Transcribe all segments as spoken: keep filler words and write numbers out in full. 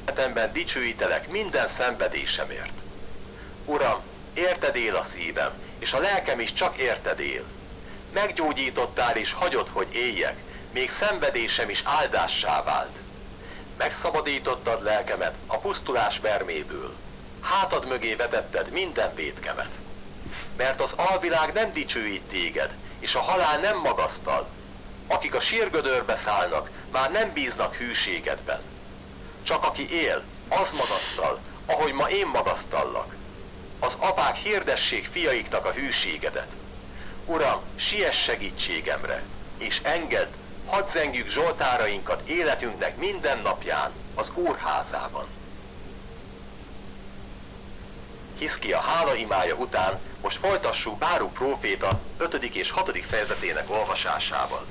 életemben dicsőítelek minden szenvedésemért. Uram, érted él a szívem, és a lelkem is csak érted él. Meggyógyítottál és hagyod, hogy éljek, még szenvedésem is áldássá vált. Megszabadítottad lelkemet a pusztulás verméből. Hátad mögé vetetted minden vétkemet. Mert az alvilág nem dicsőít téged, és a halál nem magasztal. Akik a sírgödörbe szállnak, már nem bíznak hűségedben. Csak aki él, az magasztal, ahogy ma én magasztallak. Az apák hirdessék fiaiknak a hűségedet. Uram, siess segítségemre, és engedd, hadd zengjük zsoltárainkat életünknek minden napján az Úr házában. Hiszkia hálaimája után most folytassuk Báruk próféta ötödik és hatodik fejezetének olvasásával.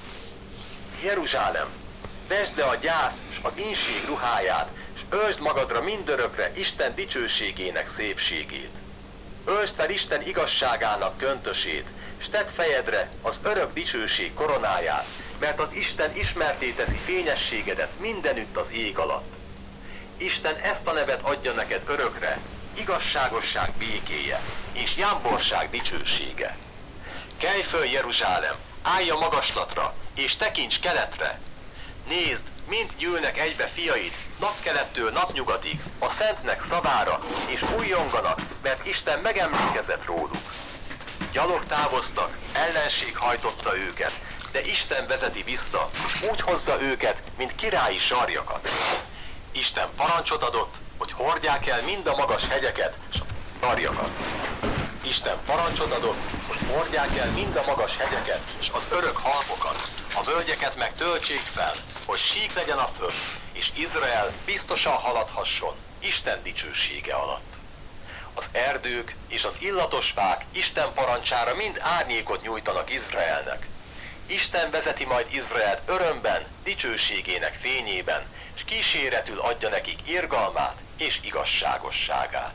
Jeruzsálem, vesd le a gyász és az inség ruháját, és öltsd magadra mindörökre Isten dicsőségének szépségét. Öltsd fel Isten igazságának köntösét, és tedd fejedre az örök dicsőség koronáját, mert az Isten ismertté teszi fényességedet mindenütt az ég alatt. Isten ezt a nevet adja neked örökre, igazságosság békéje, és jámborság dicsősége. Kelj föl, Jeruzsálem, állj a magaslatra, és tekints keletre. Nézd, mind gyűlnek egybe fiaid, napkelettől napnyugatig, a Szentnek szavára, és újjonganak, mert Isten megemlékezett róluk. Gyalog távoztak, ellenség hajtotta őket, de Isten vezeti vissza, és úgy hozza őket, mint királyi sarjakat. Isten parancsot adott, hogy hordják el mind a magas hegyeket és a sarjakat. Isten parancsot adott, hogy hordják el mind a magas hegyeket és az örök halmokat, a völgyeket meg töltsék fel, hogy sík legyen a föld, és Izrael biztosan haladhasson Isten dicsősége alatt. Az erdők és az illatos fák Isten parancsára mind árnyékot nyújtanak Izraelnek. Isten vezeti majd Izraelt örömben, dicsőségének fényében, és kíséretül adja nekik irgalmát és igazságosságát.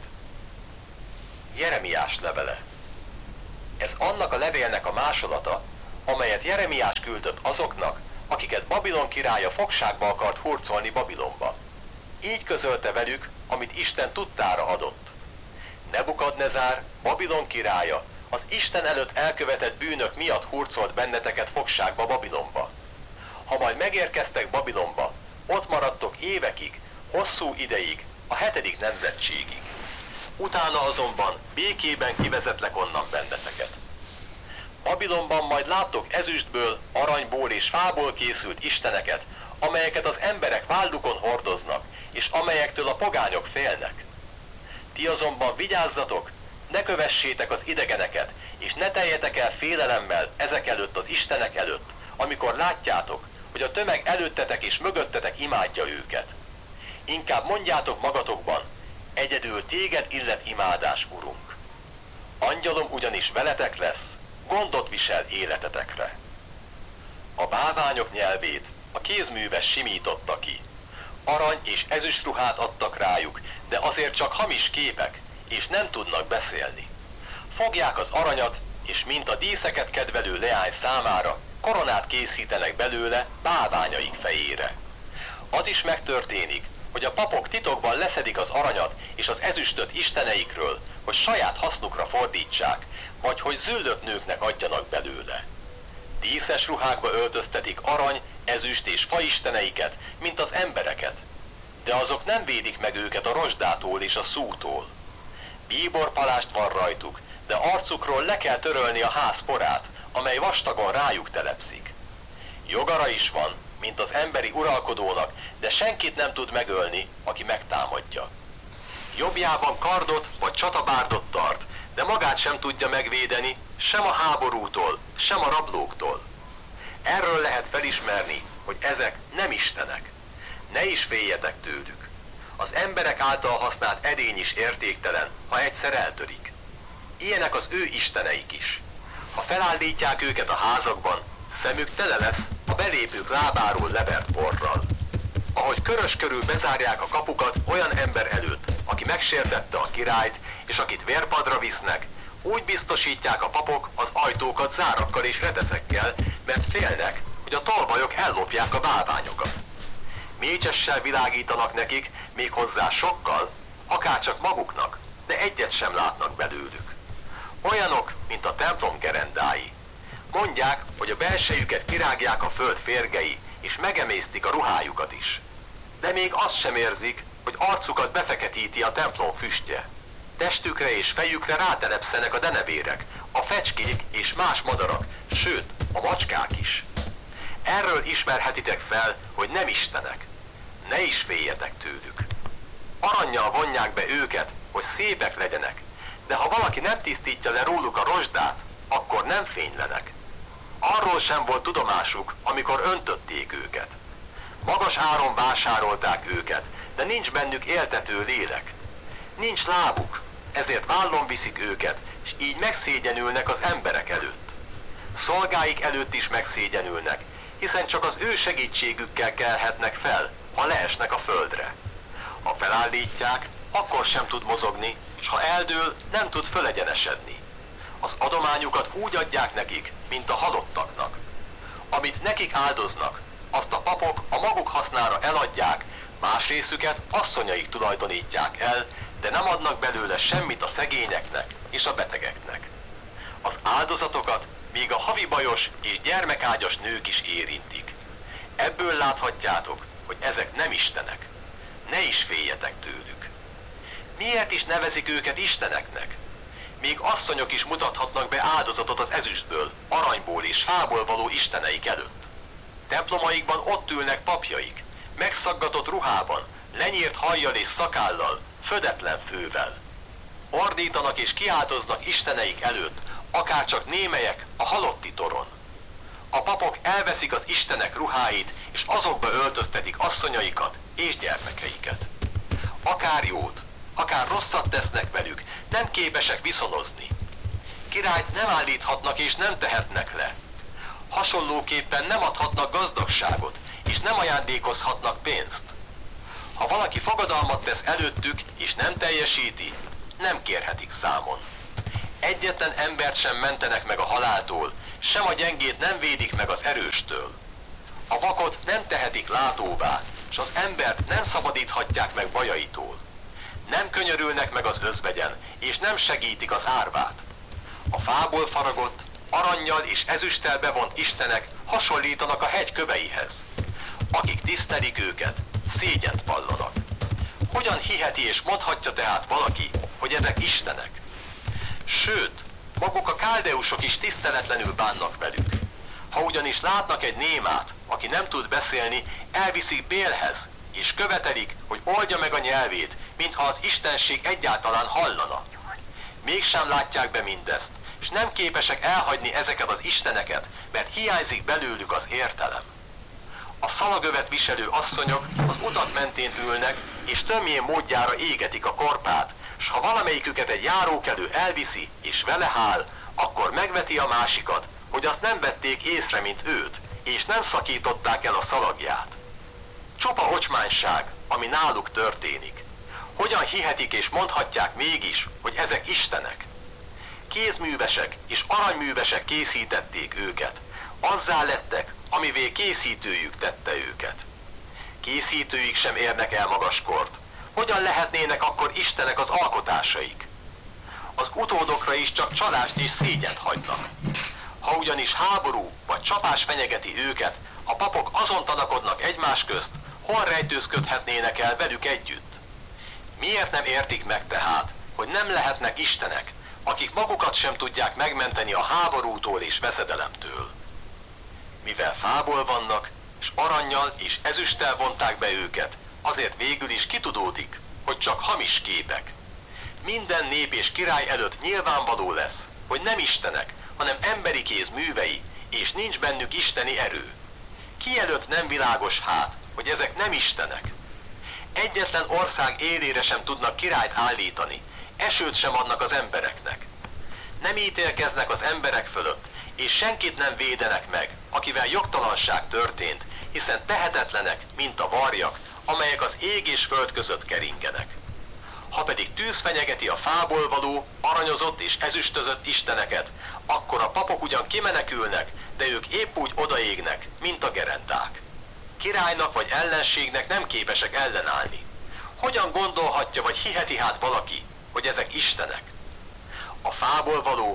Jeremiás levele. Ez annak a levélnek a másolata, amelyet Jeremiás küldött azoknak, akiket Babilon királya fogságba akart hurcolni Babilonba. Így közölte velük, amit Isten tudtára adott. Nebukadnezár, Babilon királya, az Isten előtt elkövetett bűnök miatt hurcolt benneteket fogságba Babilonba. Ha majd megérkeztek Babilonba, ott maradtok évekig, hosszú ideig, a hetedik nemzetségig. Utána azonban békében kivezetlek onnan benneteket. Babilonban majd láttok ezüstből, aranyból és fából készült isteneket, amelyeket az emberek vállukon hordoznak, és amelyektől a pogányok félnek. Ti azonban vigyázzatok, ne kövessétek az idegeneket, és ne teljetek el félelemmel ezek előtt az istenek előtt, amikor látjátok, hogy a tömeg előttetek és mögöttetek imádja őket. Inkább mondjátok magatokban, egyedül téged illet imádás, Urunk. Angyalom ugyanis veletek lesz, gondot visel életetekre. A bálványok nyelvét a kézműves simította ki. Arany és ezüst ruhát adtak rájuk, de azért csak hamis képek, és nem tudnak beszélni. Fogják az aranyat, és mint a díszeket kedvelő leány számára, koronát készítenek belőle bálványaik fejére. Az is megtörténik, hogy a papok titokban leszedik az aranyat és az ezüstöt isteneikről, hogy saját hasznukra fordítsák, vagy hogy züldött nőknek adjanak belőle. Díszes ruhákba öltöztetik arany, ezüst és faisteneiket, mint az embereket, de azok nem védik meg őket a rozsdától és a szútól. Bíborpalást van rajtuk, de arcukról le kell törölni a ház porát, amely vastagon rájuk telepszik. Jogara is van, mint az emberi uralkodónak, de senkit nem tud megölni, aki megtámadja. Jobbjában kardot vagy csatabárdot tart, de magát sem tudja megvédeni, sem a háborútól, sem a rablóktól. Erről lehet felismerni, hogy ezek nem istenek. Ne is féljetek tőlük. Az emberek által használt edény is értéktelen, ha egyszer eltörik. Ilyenek az ő isteneik is. Ha felállítják őket a házakban, szemük tele lesz a belépők lábáról levert porral. Ahogy körös körül bezárják a kapukat olyan ember előtt, aki megsértette a királyt, és akit vérpadra visznek, úgy biztosítják a papok az ajtókat zárakkal és reteszekkel, mert félnek, hogy a tolvajok ellopják a bálványokat. mécsessel világítanak nekik, méghozzá sokkal, akárcsak maguknak, de egyet sem látnak belőlük. Olyanok, mint a templom gerendái. Mondják, hogy a belsejüket kirágják a föld férgei, és megemésztik a ruhájukat is. De még azt sem érzik, hogy arcukat befeketíti a templom füstje. Testükre és fejükre rátelepszenek a denevérek, a fecskék és más madarak, sőt, a macskák is. Erről ismerhetitek fel, hogy nem istenek. Ne is féljetek tőlük. Arannyal vonják be őket, hogy szépek legyenek, de ha valaki nem tisztítja le róluk a rozsdát, akkor nem fénylenek. Arról sem volt tudomásuk, amikor öntötték őket. Magas áron vásárolták őket, de nincs bennük éltető lélek. Nincs lábuk, ezért vállon viszik őket, és így megszégyenülnek az emberek előtt. Szolgáik előtt is megszégyenülnek, hiszen csak az ő segítségükkel kelhetnek fel, ha leesnek a földre. Ha felállítják, akkor sem tud mozogni, és ha eldől, nem tud fölegyenesedni. Az adományukat úgy adják nekik, mint a halottaknak. Amit nekik áldoznak, azt a papok a maguk hasznára eladják, más részüket asszonyaik tulajdonítják el, de nem adnak belőle semmit a szegényeknek és a betegeknek. Az áldozatokat még a havibajos és gyermekágyas nők is érintik. Ebből láthatjátok, hogy ezek nem istenek. Ne is féljetek tőlük. Miért is nevezik őket isteneknek? Még asszonyok is mutathatnak be áldozatot az ezüstből, aranyból és fából való isteneik előtt. Templomaikban ott ülnek papjaik, megszaggatott ruhában, lenyírt hajjal és szakállal, födetlen fővel. Ordítanak és kiáltoznak isteneik előtt, akárcsak némelyek a halotti toron. A papok elveszik az istenek ruháit, és azokba öltöztetik asszonyaikat és gyermekeiket. Akár jót, akár rosszat tesznek velük, nem képesek viszonozni. Királyt nem állíthatnak és nem tehetnek le. Hasonlóképpen nem adhatnak gazdagságot, és nem ajándékozhatnak pénzt. Ha valaki fogadalmat tesz előttük, és nem teljesíti, nem kérhetik számon. Egyetlen embert sem mentenek meg a haláltól, sem a gyengét nem védik meg az erőstől. A vakot nem tehetik látóvá, és az embert nem szabadíthatják meg bajaitól. Nem könyörülnek meg az özvegyen, és nem segítik az árvát. A fából faragott, arannyal és ezüsttel bevont istenek hasonlítanak a hegy köveihez. Akik tisztelik őket, szégyent vallanak. Hogyan hiheti és mondhatja tehát valaki, hogy ezek istenek? Sőt, maguk a káldeusok is tiszteletlenül bánnak velük. Ha ugyanis látnak egy némát, aki nem tud beszélni, elviszik Bélhez, és követelik, hogy oldja meg a nyelvét, mintha az istenség egyáltalán hallana. Mégsem látják be mindezt, és nem képesek elhagyni ezeket az isteneket, mert hiányzik belőlük az értelem. A szalagövet viselő asszonyok az utak mentén ülnek, és többnyén módjára égetik a korpát, s ha valamelyiküket egy járókelő elviszi, és vele hál, akkor megveti a másikat, hogy azt nem vették észre, mint őt, és nem szakították el a szalagját. Csupa ocsmányság, ami náluk történik. Hogyan hihetik és mondhatják mégis, hogy ezek istenek? Kézművesek és aranyművesek készítették őket. Azzá lettek, amivé készítőjük tette őket. Készítőik sem érnek el magaskort. Hogyan lehetnének akkor istenek az alkotásaik? Az utódokra is csak csalást és szégyent hagynak. Ha ugyanis háború vagy csapás fenyegeti őket, a papok azon tanakodnak egymás közt, hol rejtőzködhetnének el velük együtt. Miért nem értik meg tehát, hogy nem lehetnek istenek, akik magukat sem tudják megmenteni a háborútól és veszedelemtől? Mivel fából vannak, és arannyal és ezüsttel vonták be őket, azért végül is kitudódik, hogy csak hamis képek. Minden nép és király előtt nyilvánvaló lesz, hogy nem istenek, hanem emberi kéz művei, és nincs bennük isteni erő. Ki előtt nem világos hát, hogy ezek nem istenek? Egyetlen ország élére sem tudnak királyt állítani, esőt sem adnak az embereknek. Nem ítélkeznek az emberek fölött, és senkit nem védenek meg, akivel jogtalanság történt, hiszen tehetetlenek, mint a varjak, amelyek az ég és föld között keringenek. Ha pedig tűz fenyegeti a fából való, aranyozott és ezüstözött isteneket, akkor a papok ugyan kimenekülnek, de ők épp úgy odaégnek, mint a gerendák. királynak vagy ellenségnek nem képesek ellenállni. Hogyan gondolhatja vagy hiheti hát valaki, hogy ezek istenek? A fából való